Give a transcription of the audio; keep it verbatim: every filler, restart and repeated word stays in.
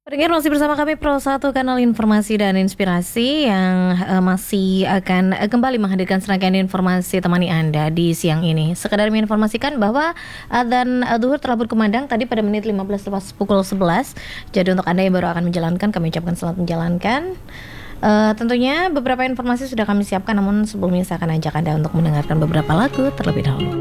Pendengar masih bersama kami Pro satu Kanal Informasi dan Inspirasi yang uh, masih akan uh, kembali menghadirkan serangkaian informasi temani Anda di siang ini. Sekadar menginformasikan bahwa adzan uh, zuhur telah berkumandang tadi pada menit lima belas lepas pukul sebelas. Jadi untuk Anda yang baru akan menjalankan, kami ucapkan selamat menjalankan. Uh, tentunya beberapa informasi sudah kami siapkan, namun sebelumnya saya akan ajak Anda untuk mendengarkan beberapa lagu terlebih dahulu.